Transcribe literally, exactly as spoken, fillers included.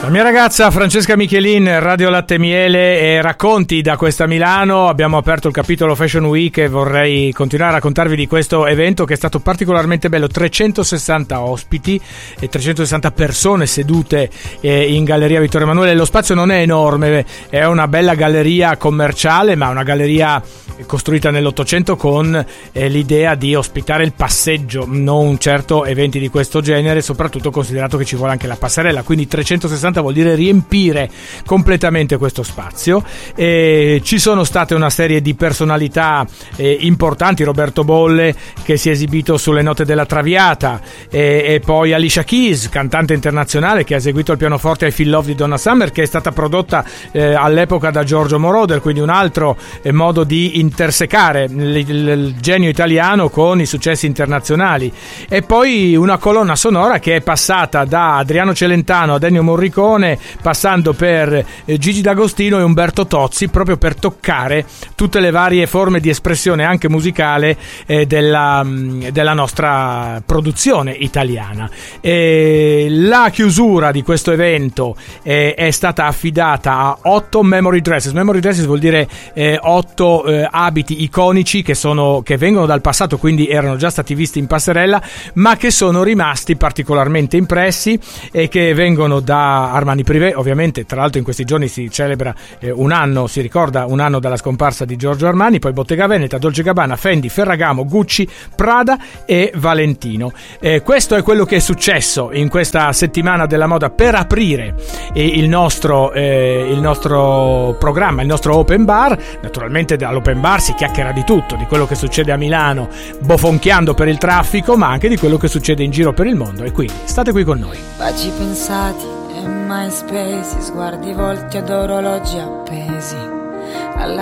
La mia ragazza Francesca Michelin, Radio Latte Miele e racconti da questa Milano. Abbiamo aperto il capitolo Fashion Week e vorrei continuare a raccontarvi di questo evento che è stato particolarmente bello. trecentosessanta ospiti e trecentosessanta persone sedute eh, in Galleria Vittorio Emanuele. Lo spazio non è enorme, è una bella galleria commerciale, ma una galleria costruita nell'Ottocento con eh, l'idea di ospitare il passeggio, non certo eventi di questo genere, soprattutto considerato che ci vuole anche la passerella, quindi trecentosessanta vuol dire riempire completamente questo spazio. E ci sono state una serie di personalità eh, importanti, Roberto Bolle che si è esibito sulle note della Traviata, e, e poi Alicia Keys, cantante internazionale che ha eseguito il pianoforte I Feel Love di Donna Summer, che è stata prodotta eh, all'epoca da Giorgio Moroder, quindi un altro eh, modo di intersecare il, il, il genio italiano con i successi internazionali. E poi una colonna sonora che è passata da Adriano Celentano ad Ennio Morricone, passando per Gigi D'Agostino e Umberto Tozzi, proprio per toccare tutte le varie forme di espressione anche musicale eh, della, della nostra produzione italiana. E la chiusura di questo evento eh, è stata affidata a otto memory dresses. Memory dresses vuol dire eh, otto eh, abiti iconici che sono che vengono dal passato, quindi erano già stati visti in passerella, ma che sono rimasti particolarmente impressi e che vengono da Armani Privé. Ovviamente, tra l'altro, in questi giorni si celebra eh, un anno, si ricorda un anno dalla scomparsa di Giorgio Armani, poi Bottega Veneta, Dolce Gabbana, Fendi, Ferragamo, Gucci, Prada e Valentino. Eh, questo è quello che è successo in questa settimana della moda per aprire eh, il nostro eh, il nostro programma, il nostro open bar. Naturalmente all'open bar si chiacchiera di tutto, di quello che succede a Milano, bofonchiando per il traffico, ma anche di quello che succede in giro per il mondo, e quindi state qui con noi. Baci pensati e mai spesi, sguardi volti ad orologi appesi, alla